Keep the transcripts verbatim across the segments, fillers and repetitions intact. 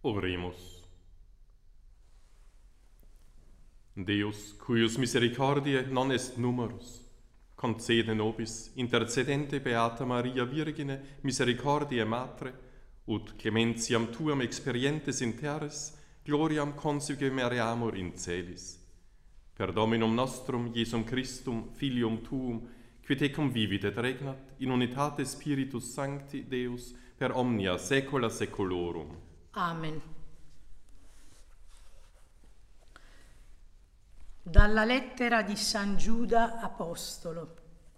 Oremus. Deus, cuius misericordiae non est numerus, concede nobis, intercedente Beata Maria Virgine, misericordiae Matre, ut clementiam tuam experientes in terris, gloriam consuge mereamur in celis. Per Dominum nostrum, Iesum Christum, Filium Tuum, qui tecum vivit et regnat, in unitate Spiritus Sancti, Deus, per omnia saecula saeculorum. Amen. Dalla lettera di San Giuda Apostolo.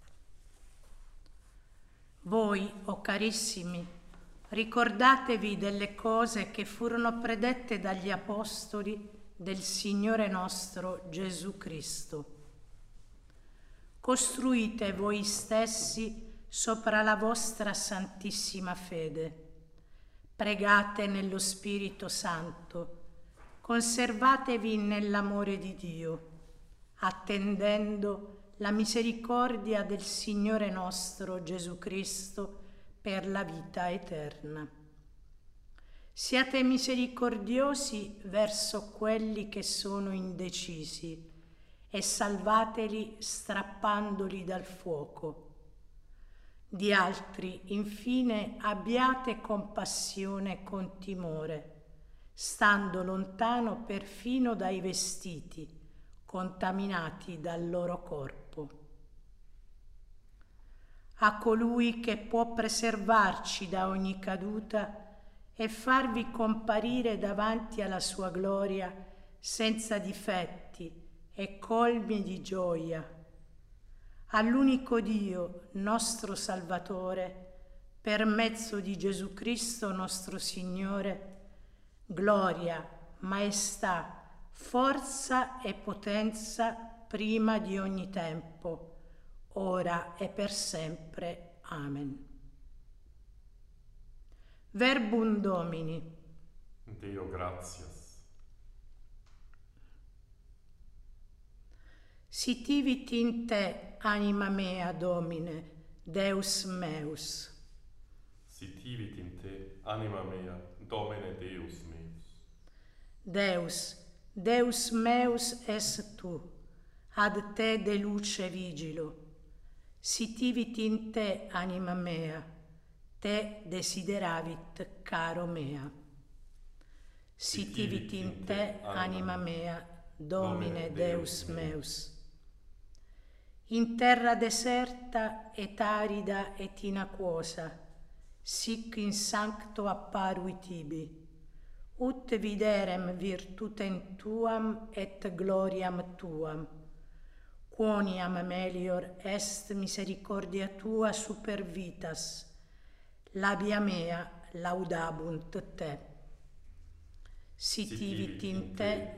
Voi, o carissimi, ricordatevi delle cose che furono predette dagli Apostoli del Signore nostro Gesù Cristo. Costruite voi stessi sopra la vostra santissima fede. Pregate nello Spirito Santo. Conservatevi nell'amore di Dio, attendendo la misericordia del Signore nostro Gesù Cristo per la vita eterna. Siate misericordiosi verso quelli che sono indecisi e salvateli strappandoli dal fuoco. Di altri, infine, abbiate compassione con timore, stando lontano perfino dai vestiti, contaminati dal loro corpo. A colui che può preservarci da ogni caduta e farvi comparire davanti alla sua gloria senza difetti e colmi di gioia. All'unico Dio, nostro Salvatore, per mezzo di Gesù Cristo nostro Signore, gloria, maestà, forza e potenza prima di ogni tempo, ora e per sempre. Amen. Verbum Domini. Deo gratias. Sitivit in te, anima mea, Domine, Deus meus. Sitivit in te, anima mea, Domine Deus meus. Deus, Deus meus es tu, ad te de luce vigilo. Sitivit in te, anima mea, te desideravit, caro mea. Sitivit in te, anima mea, Domine Deus meus. In terra deserta et arida et inaquosa, sic in sancto apparui tibi, ut viderem virtutem tuam et gloriam tuam, quoniam melior est misericordia tua super vitas, labia mea laudabunt te. Sitivit in te,